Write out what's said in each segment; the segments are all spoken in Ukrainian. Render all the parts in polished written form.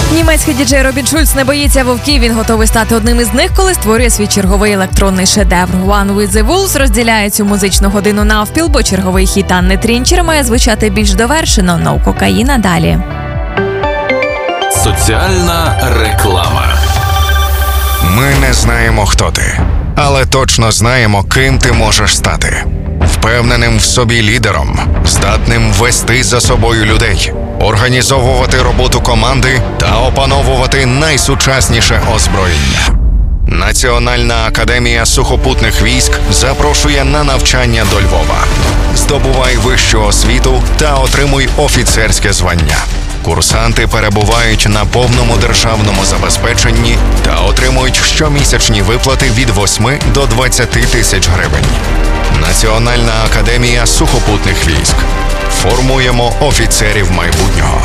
Німецький діджей Робін Шульц не боїться вовків. Він готовий стати одним із них, коли створює свій черговий електронний шедевр. One with the Wolves розділяє цю музичну годину навпіл, бо черговий хіт Анни Трінчер має звучати більш довершено. No кокаїна далі. Соціальна реклама. Ми не знаємо, хто ти, але точно знаємо, ким ти можеш стати. Впевненим в собі лідером, здатним вести за собою людей, організовувати роботу команди та опановувати найсучасніше озброєння. Національна академія сухопутних військ запрошує на навчання до Львова. Здобувай вищу освіту та отримуй офіцерське звання. Курсанти перебувають на повному державному забезпеченні та отримують щомісячні виплати від 8 до 20 тисяч гривень. Національна академія сухопутних військ. Формуємо офіцерів майбутнього.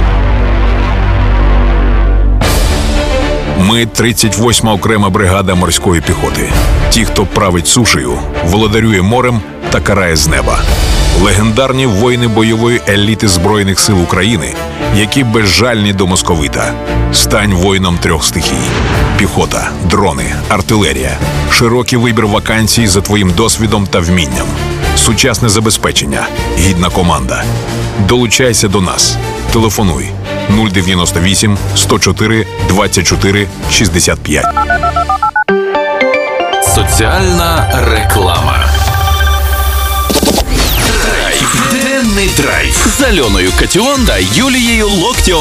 Ми 38-ма окрема бригада морської піхоти. Ті, хто править сушею, володарює морем та карає з неба. Легендарні воїни бойової еліти Збройних сил України, які безжальні до московита. Стань воїном 3 стихій. Піхота, дрони, артилерія. Широкий вибір вакансій за твоїм досвідом та вмінням. Сучасне забезпечення. Гідна команда. Долучайся до нас. Телефонуй 098 104 24 65. Соціальна реклама. Драйв. Денний драйв з Альоною Катіон та Юлією Локтіон.